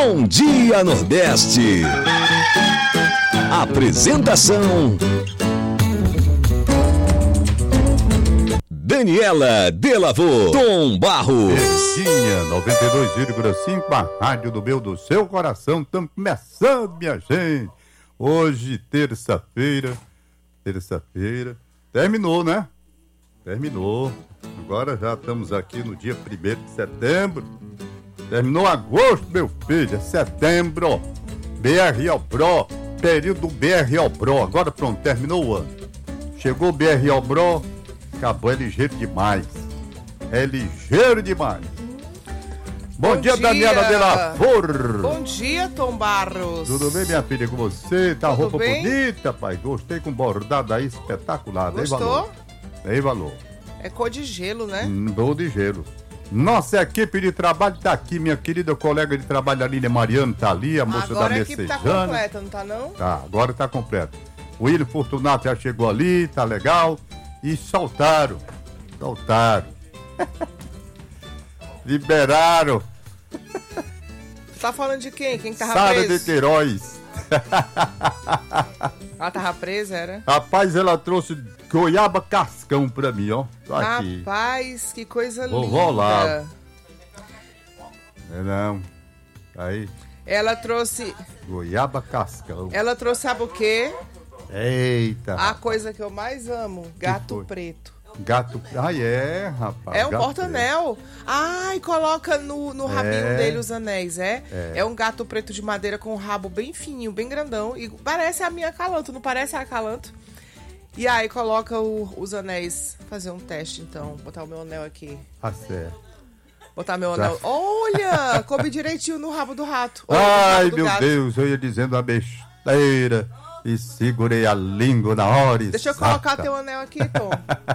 Bom Dia Nordeste. Apresentação: Daniela Delavô, Tom Barros. Verdinha 92,5, a rádio do meu, do seu coração. Estamos começando, minha gente. Hoje, terça-feira. Terminou, né? Terminou. Agora já estamos aqui no dia 1º de setembro. Terminou agosto, meu filho. É setembro. BRO Pro. Período BRO Pro. Agora pronto, terminou o ano. Chegou o BRO Pro. Acabou, é ligeiro demais. É ligeiro demais. Bom dia, Daniela Delavô. Bom dia, Tom Barros. Tudo bem, minha filha, com você? Tá Tudo roupa bem? bonita, pai. Gostei com bordado aí, espetacular. Gostou? Dei valor. É cor de gelo, né? Dou de gelo. Nossa equipe de trabalho tá aqui, minha querida colega de trabalho, Aline Mariano, tá ali, a moça Agora da a equipe tá Messejana. completa, não tá não? Tá, agora tá completo. O William Fortunato já chegou ali, tá legal. E soltaram. Liberaram. Você tá falando de quem? Quem que tava Sara de preso? Queiroz. Ela tava presa, era? Rapaz, ela trouxe goiaba cascão pra mim, ó. Tô aqui. Rapaz, que coisa linda. Vovó lá. Não. Aí, Ela trouxe, goiaba cascão. sabe o quê? Eita. A coisa que eu mais amo, gato foi? preto. Gato. Ai, é, rapaz. É um gato porta-anel. Ai, coloca no rabinho dele os anéis, é? É. É um gato preto de madeira com um rabo bem fininho, bem grandão. E parece a minha acalanto, não parece a acalanto? E aí coloca os anéis. Fazer um teste, então. Botar o meu anel aqui. Tá certo. Botar meu anel. Olha! Coube direitinho no rabo do rato. Ou no Ai, rabo do meu gato. Deus, eu ia dizendo uma besteira e segurei a língua na hora. Deixa eu colocar teu anel aqui, Tom.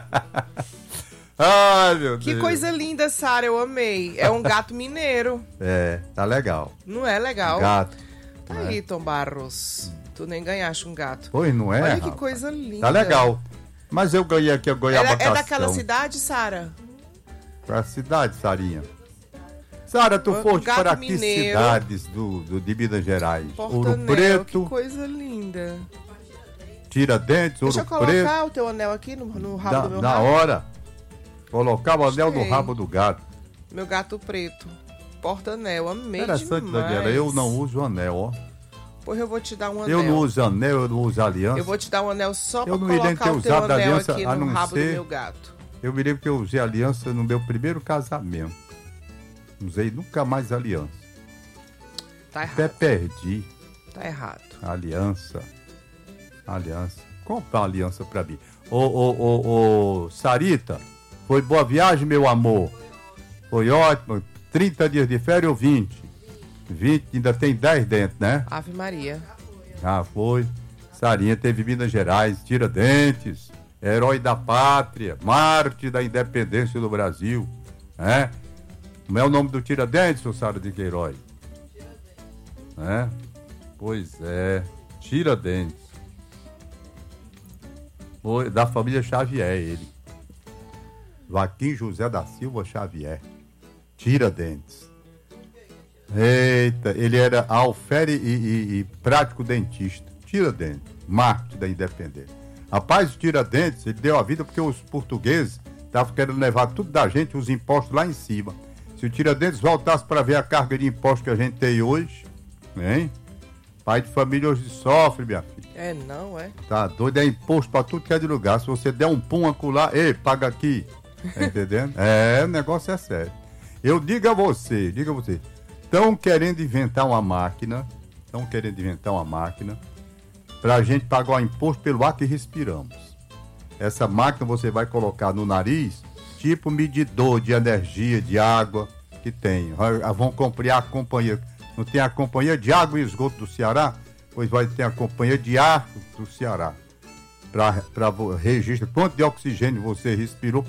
Ai, meu Que Deus. coisa linda, Sara. Eu amei. É um gato mineiro. É, tá legal. Não é legal? Gato. Tá aí, Tom Barros. Tu nem ganhaste um gato. Pois não é? Olha que rapaz? coisa linda. Tá legal. Mas eu ganhei aqui a goiaba É cascão. daquela cidade, Sara? Pra cidade, Sarinha. Sara, tu O foste gato para que mineiro. cidades de Minas Gerais? Ouro Porta-anel, Preto, que coisa linda. Tiradentes, Deixa eu Ouro colocar Preto. o teu anel aqui no rabo do meu Na rabo. hora, colocava o anel no Gostei. rabo do gato. Meu gato preto. Porta-anel, amei Interessante, demais. Daniela, eu não uso anel, ó. Pois eu vou te dar um anel. Eu não uso anel, eu não uso aliança. Eu vou te dar um anel só pra Eu não me lembro de colocar ter o teu usado anel aliança, aqui a no não rabo ser- do meu gato. Eu me lembro que eu usei aliança no meu primeiro casamento. Não usei nunca mais aliança. Tá Até errado. perdi Tá errado. a aliança. Compra uma aliança pra mim. Ô, Sarita, foi boa viagem, meu amor. Foi ótimo. 30 dias de férias ou 20? 20, ainda tem 10 dentro, né? Ave Maria. Ah, foi. Sarinha teve Minas Gerais, Tiradentes, herói da pátria, mártir da independência do Brasil, né? Como é o nome do Tiradentes, ô Sara de Queiroz? Né? Pois é, Tiradentes. Foi da família Xavier, ele. Joaquim José da Silva Xavier. Tiradentes. Eita, ele era alfere e prático dentista. Tiradentes, mártir da independência. Rapaz, o Tiradentes, ele deu a vida porque os portugueses estavam querendo levar tudo da gente, os impostos lá em cima. Se o Tiradentes voltasse para ver a carga de impostos que a gente tem hoje, hein? Pai de família hoje sofre, minha filha. É, não, é? Tá doido, é imposto pra tudo que é de lugar. Se você der um pum acolá, ei, paga aqui. Tá entendendo? O negócio é sério. Eu digo a você, estão querendo inventar uma máquina pra gente pagar o imposto pelo ar que respiramos. Essa máquina você vai colocar no nariz, tipo medidor de energia, de água que tem. Vão comprar a companhia, não tem a companhia de água e esgoto do Ceará? Pois vai ter a companhia de ar do Ceará. Para registro quanto de oxigênio você respirou